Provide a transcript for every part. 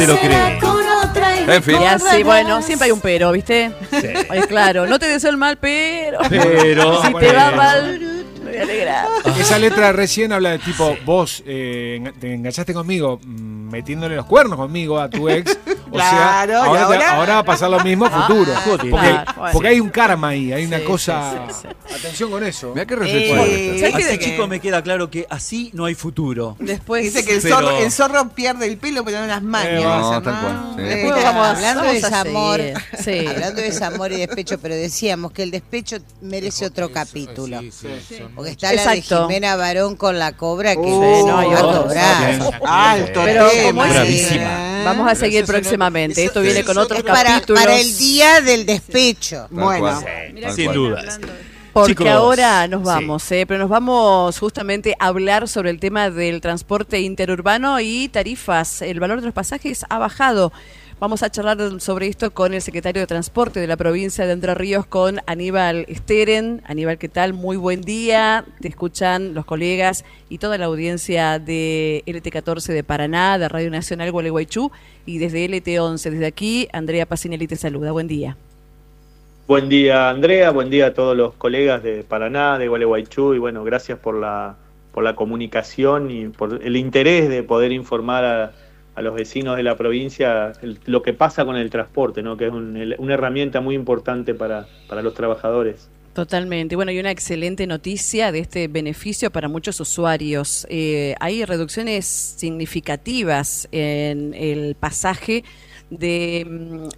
te lo crees. En fin. Y así, bueno, siempre hay un pero, ¿viste? Sí. Ay, claro, no te deseo el mal, pero Pero, si te va mal, me voy a alegrar. Esa letra recién habla de tipo, vos te enganchaste conmigo metiéndole los cuernos conmigo a tu ex. O Claro, sea, y ahora va a pasar lo mismo futuro. Porque hay un karma ahí, hay una Sí, cosa. sí. Atención con eso. Mirá qué reflexión. ¿Sabés Así, qué? chicos, me queda claro que así no hay futuro. Después Dice que Pero- el zorro pierde el pelo, pero no las mañas. No, dice, tal cual, sí. Después vamos Hablando a de desamor, seguir. Sí. hablando de desamor y despecho, pero decíamos que el despecho merece otro capítulo. Porque está la de Exacto. Jimena Barón con la cobra que no, hay va a otros. cobrar. Alto Pero tema. como es- Bravísima. Vamos a seguir próximamente. Esto viene con otros capítulos. Para el día del despecho. Bueno, Tal Sin cual. dudas. Porque Chicos, ahora nos sí. vamos, pero nos vamos justamente a hablar sobre el tema del transporte interurbano y tarifas. El valor de los pasajes ha bajado. Vamos a charlar sobre esto con el secretario de Transporte de la provincia de Entre Ríos, con Aníbal Steren. Aníbal, ¿qué tal? Muy buen día. Te escuchan los colegas y toda la audiencia de LT14 de Paraná, de Radio Nacional Gualeguaychú y desde LT11. Desde aquí, Andrea Pacinelli te saluda. Buen día. Buen día, Andrea, buen día a todos los colegas de Paraná, de Gualeguaychú, y bueno, gracias por la comunicación y por el interés de poder informar a los vecinos de la provincia lo que pasa con el transporte, ¿no? Que es una herramienta muy importante para los trabajadores. Totalmente. Bueno, hay una excelente noticia de este beneficio para muchos usuarios. Hay reducciones significativas en el pasaje del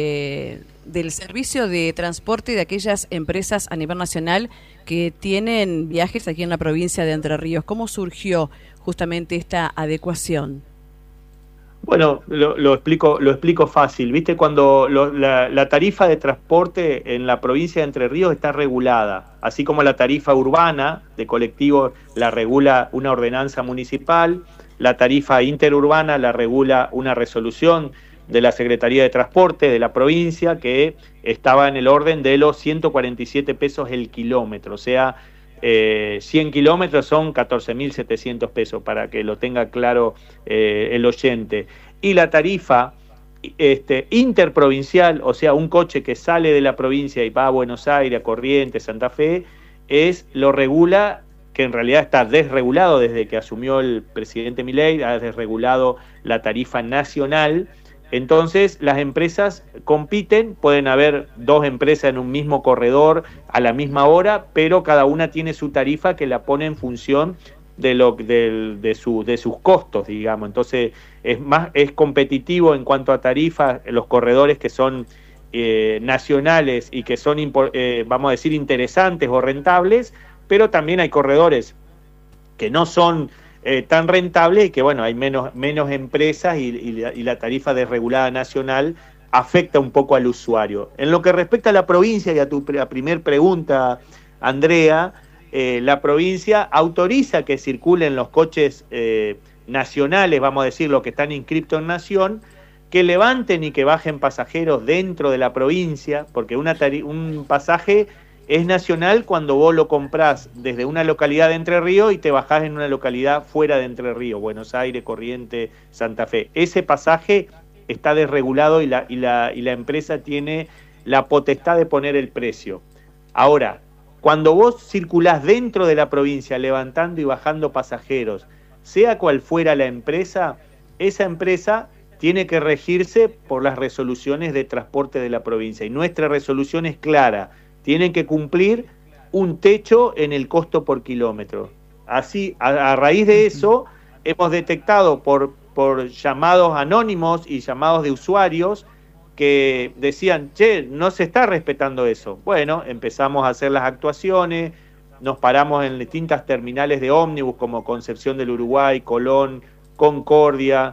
servicio de transporte de aquellas empresas a nivel nacional que tienen viajes aquí en la provincia de Entre Ríos. ¿Cómo surgió justamente esta adecuación? Bueno, lo explico fácil. ¿Viste? Cuando la tarifa de transporte en la provincia de Entre Ríos está regulada, así como la tarifa urbana de colectivo la regula una ordenanza municipal, la tarifa interurbana la regula una resolución de la Secretaría de Transporte de la provincia, que estaba en el orden de los 147 pesos el kilómetro, o sea, 100 kilómetros son 14.700 pesos, para que lo tenga claro el oyente. Y la tarifa interprovincial, o sea, un coche que sale de la provincia y va a Buenos Aires, a Corrientes, Santa Fe, lo regula, que en realidad está desregulado desde que asumió el presidente Milei, ha desregulado la tarifa nacional. Entonces las empresas compiten, pueden haber dos empresas en un mismo corredor a la misma hora, pero cada una tiene su tarifa que la pone en función de sus costos, digamos. Entonces es competitivo en cuanto a tarifas los corredores que son nacionales y que son, vamos a decir, interesantes o rentables, pero también hay corredores que no son tan rentable y que, bueno, hay menos empresas y la tarifa desregulada nacional afecta un poco al usuario. En lo que respecta a la provincia y a tu primer pregunta, Andrea, la provincia autoriza que circulen los coches nacionales, vamos a decir, los que están inscriptos en Nación, que levanten y que bajen pasajeros dentro de la provincia, porque un pasaje es nacional cuando vos lo comprás desde una localidad de Entre Ríos y te bajás en una localidad fuera de Entre Ríos, Buenos Aires, Corrientes, Santa Fe. Ese pasaje está desregulado y la empresa tiene la potestad de poner el precio. Ahora, cuando vos circulás dentro de la provincia levantando y bajando pasajeros, sea cual fuera la empresa, esa empresa tiene que regirse por las resoluciones de transporte de la provincia. Y nuestra resolución es clara: tienen que cumplir un techo en el costo por kilómetro. Así, a raíz de eso, hemos detectado por llamados anónimos y llamados de usuarios que decían, che, no se está respetando eso. Bueno, empezamos a hacer las actuaciones, nos paramos en distintas terminales de ómnibus como Concepción del Uruguay, Colón, Concordia,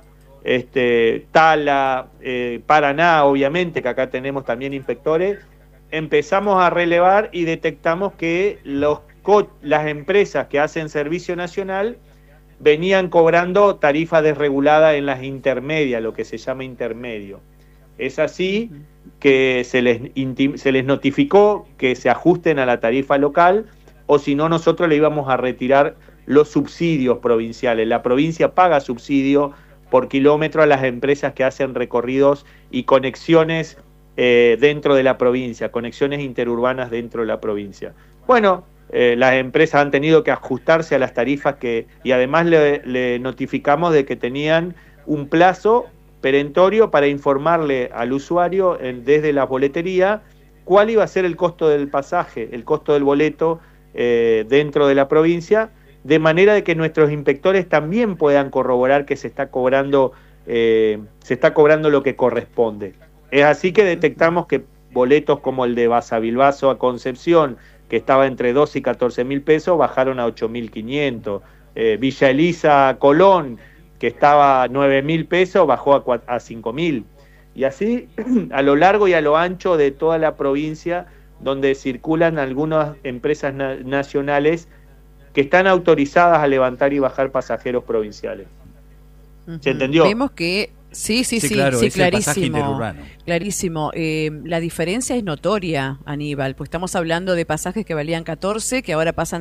Tala, Paraná, obviamente, que acá tenemos también inspectores. Empezamos a relevar y detectamos que las empresas que hacen servicio nacional venían cobrando tarifa desregulada en las intermedias, lo que se llama intermedio. Es así que se les notificó que se ajusten a la tarifa local, o si no, nosotros le íbamos a retirar los subsidios provinciales. La provincia paga subsidio por kilómetro a las empresas que hacen recorridos y conexiones dentro de la provincia, conexiones interurbanas dentro de la provincia. Bueno, las empresas han tenido que ajustarse a las tarifas y además le notificamos de que tenían un plazo perentorio para informarle al usuario desde la boletería cuál iba a ser el costo del pasaje, el costo del boleto dentro de la provincia, de manera de que nuestros inspectores también puedan corroborar que se está cobrando lo que corresponde. Es así que detectamos que boletos como el de Basavilbaso a Concepción, que estaba entre 12 y 14 mil pesos, bajaron a 8.500. Villa Elisa a Colón, que estaba a 9.000 pesos, bajó a 5.000. Y así a lo largo y a lo ancho de toda la provincia, donde circulan algunas empresas nacionales que están autorizadas a levantar y bajar pasajeros provinciales. ¿Se entendió? Vemos que sí, claro, es el pasaje clarísimo. interurbano. Clarísimo. La diferencia es notoria, Aníbal, pues estamos hablando de pasajes que valían 14, que ahora pasan